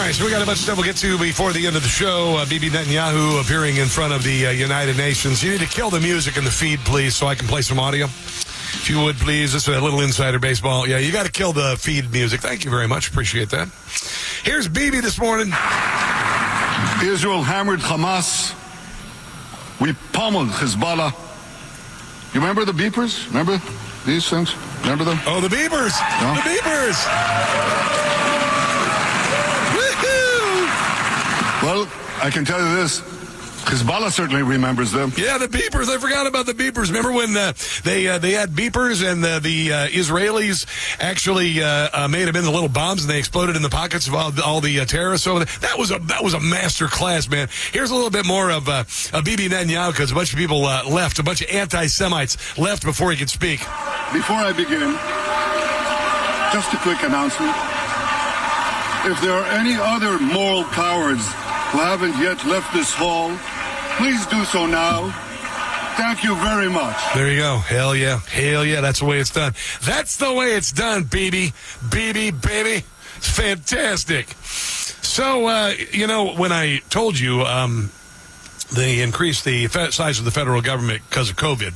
right, so we got a bunch of stuff we'll get to before the end of the show. Bibi Netanyahu appearing in front of the United Nations. You need to kill the music in the feed, please, so I can play some audio. If you would, please. This is a little insider baseball. Yeah, you got to kill the feed music. Thank you very much. Appreciate that. Here's Bibi this morning. Israel hammered Hamas. We pummeled Hezbollah. You remember the beepers? Remember these things? Remember them? Oh, the beepers. No? The beepers. Woohoo! Well, I can tell you this. Hezbollah certainly remembers them. Yeah, the beepers. I forgot about the beepers. Remember when they had beepers and the Israelis actually made them into little bombs and they exploded in the pockets of all the terrorists over there? That was a master class, man. Here's a little bit more of Bibi Netanyahu because a bunch of people left. A bunch of anti-Semites left before he could speak. Before I begin, just a quick announcement. If there are any other moral cowards who haven't yet left this hall, please do so now. Thank you very much. There you go. Hell yeah. Hell yeah. That's the way it's done. That's the way it's done, Bibi. Bibi, baby. It's fantastic. So, when I told you they increased the size of the federal government because of COVID,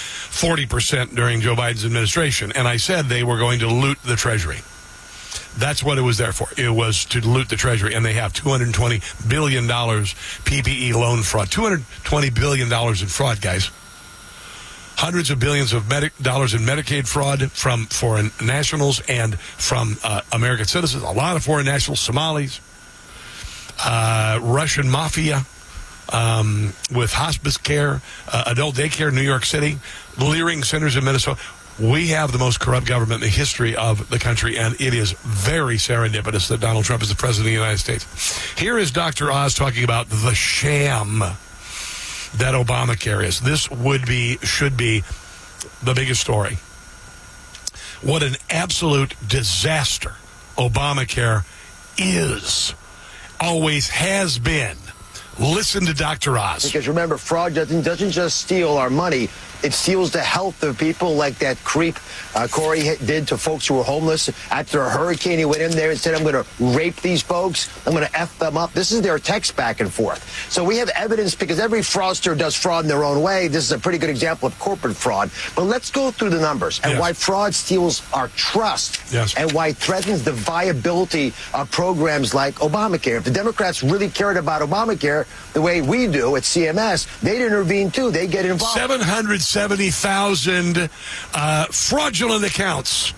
40% during Joe Biden's administration, and I said they were going to loot the Treasury. That's what it was there for. It was to loot the Treasury, and they have $220 billion PPE loan fraud. $220 billion in fraud, guys. Hundreds of billions of dollars in Medicaid fraud from foreign nationals and from American citizens. A lot of foreign nationals, Somalis, Russian mafia, with hospice care, adult daycare in New York City, Leering centers in Minnesota. We have the most corrupt government in the history of the country, and it is very serendipitous that Donald Trump is the president of the United States. Here is Dr. Oz talking about the sham that Obamacare is. This should be the biggest story. What an absolute disaster Obamacare is, always has been. Listen to Dr. Oz. Because remember, fraud doesn't just steal our money. It steals the health of people like that creep Corey did to folks who were homeless. After a hurricane, he went in there and said, I'm going to rape these folks. I'm going to F them up. This is their text back and forth. So we have evidence because every fraudster does fraud in their own way. This is a pretty good example of corporate fraud. But let's go through the numbers and why fraud steals our trust and why it threatens the viability of programs like Obamacare. If the Democrats really cared about Obamacare the way we do at CMS, they'd intervene too. They get involved. 770,000 fraudulent accounts.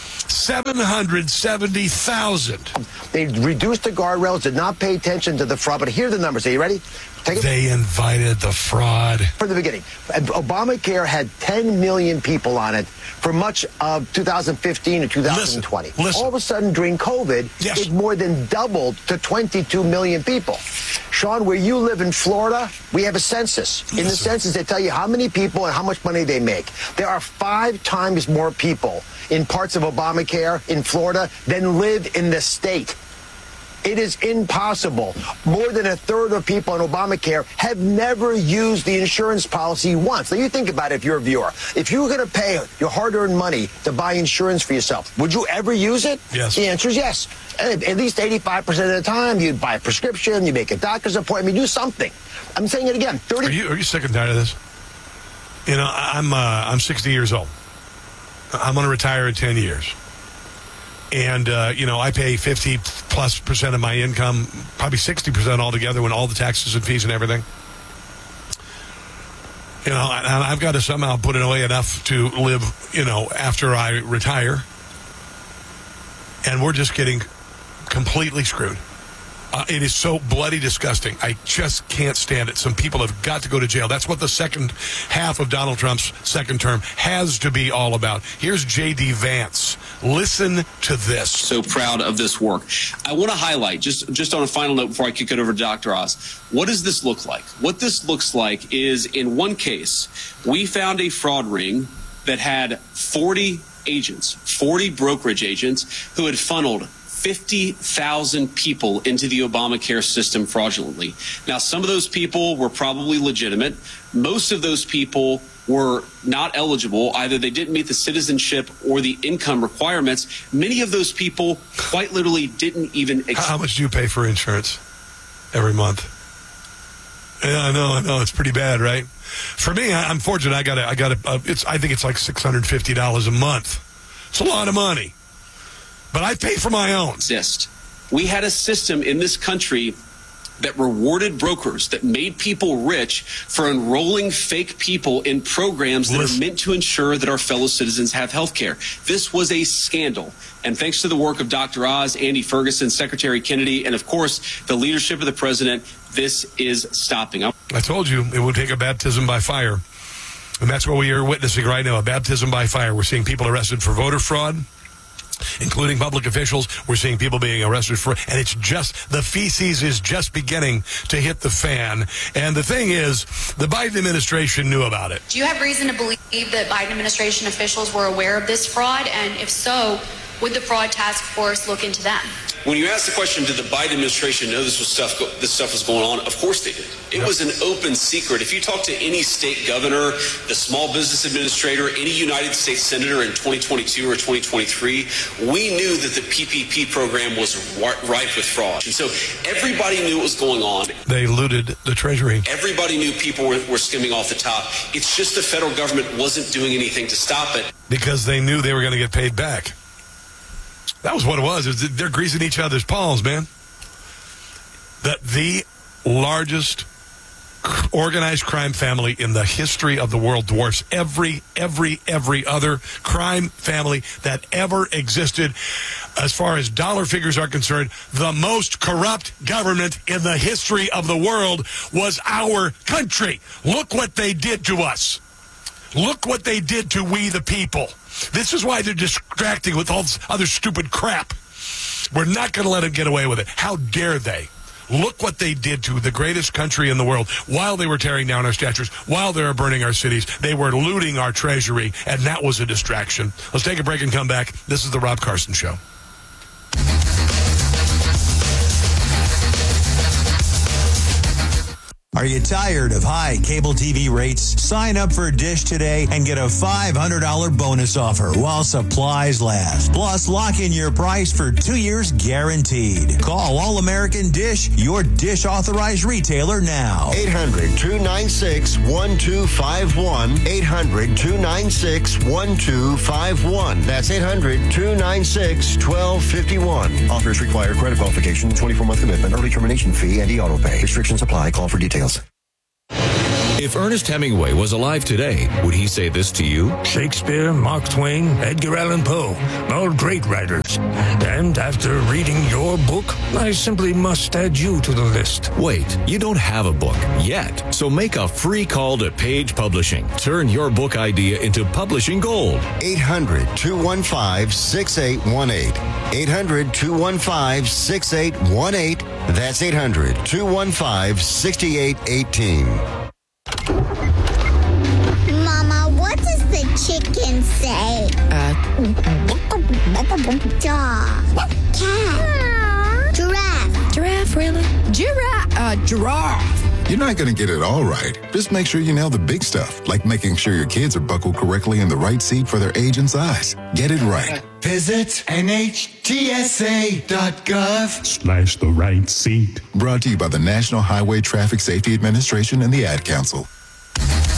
770,000. They reduced the guardrails, did not pay attention to the fraud. But here are the numbers. Are you ready? They invited the fraud. From the beginning. Obamacare had 10 million people on it for much of 2015 and 2020. Listen. All of a sudden, during COVID, it more than doubled to 22 million people. Sean, where you live in Florida, we have a census. In the census, they tell you how many people and how much money they make. There are 5 times more people in parts of Obamacare in Florida than live in the state. It is impossible. More than a third of people on Obamacare have never used the insurance policy once. Now, you think about it if you're a viewer. If you were going to pay your hard-earned money to buy insurance for yourself, would you ever use it? Yes. The answer is yes. At least 85% of the time, you buy a prescription, you make a doctor's appointment, you do something. I'm saying it again. Are you sick and tired of this? You know, I'm 60 years old. I'm going to retire in 10 years. And, I pay 50+% of my income, probably 60% altogether when all the taxes and fees and everything. And I've got to somehow put it away enough to live, after I retire. And we're just getting completely screwed. It is so bloody disgusting. I just can't stand it. Some people have got to go to jail. That's what the second half of Donald Trump's second term has to be all about. Here's J.D. Vance. Listen to this. So proud of this work. I want to highlight, just on a final note before I kick it over to Dr. Oz, what does this look like? What this looks like is, in one case, we found a fraud ring that had 40 agents, 40 brokerage agents who had funneled 50,000 people into the Obamacare system fraudulently. Now, some of those people were probably legitimate. Most of those people were not eligible. Either they didn't meet the citizenship or the income requirements. Many of those people quite literally didn't even... How much do you pay for insurance every month? Yeah, I know. It's pretty bad, right? For me, I'm fortunate. I think it's like $650 a month. It's a lot of money. But I pay for my own. We had a system in this country that rewarded brokers, that made people rich for enrolling fake people in programs that are meant to ensure that our fellow citizens have health care. This was a scandal. And thanks to the work of Dr. Oz, Andy Ferguson, Secretary Kennedy, and of course, the leadership of the president, this is stopping. I told you it would take a baptism by fire. And that's what we are witnessing right now, a baptism by fire. We're seeing people arrested for voter fraud, including public officials. We're seeing people being arrested for, and it's just, the feces is just beginning to hit the fan. And the thing is, the Biden administration knew about it. Do you have reason to believe that Biden administration officials were aware of this fraud? And if so, would the fraud task force look into them? When you ask the question, did the Biden administration know this stuff was going on? Of course they did. It was an open secret. If you talk to any state governor, the small business administrator, any United States senator in 2022 or 2023, we knew that the PPP program was rife with fraud. And so everybody knew what was going on. They looted the Treasury. Everybody knew people were skimming off the top. It's just the federal government wasn't doing anything to stop it. Because they knew they were going to get paid back. That was what it was. They're greasing each other's palms, man. The largest organized crime family in the history of the world dwarfs every other crime family that ever existed. As far as dollar figures are concerned, the most corrupt government in the history of the world was our country. Look what they did to us. Look what they did to we the people. This is why they're distracting with all this other stupid crap. We're not going to let them get away with it. How dare they? Look what they did to the greatest country in the world while they were tearing down our statues, while they were burning our cities. They were looting our treasury, and that was a distraction. Let's take a break and come back. This is The Rob Carson Show. Are you tired of high cable TV rates? Sign up for Dish today and get a $500 bonus offer while supplies last. Plus, lock in your price for 2 years guaranteed. Call All American Dish, your Dish authorized retailer now. 800-296-1251. 800-296-1251. That's 800-296-1251. Offers require credit qualification, 24-month commitment, early termination fee, and e-auto pay. Restrictions apply. Call for details. If Ernest Hemingway was alive today, would he say this to you? Shakespeare, Mark Twain, Edgar Allan Poe, all great writers. And after reading your book, I simply must add you to the list. Wait, you don't have a book yet. So make a free call to Page Publishing. Turn your book idea into publishing gold. 800-215-6818. 800-215-6818. That's 800-215-6818. Mama, what does the chicken say? Dog. Cat. Giraffe. Giraffe, really? Giraffe. You're not going to get it all right. Just make sure you nail the big stuff, like making sure your kids are buckled correctly in the right seat for their age and size. Get it right. Visit NHTSA.gov/the right seat. Brought to you by the National Highway Traffic Safety Administration and the Ad Council.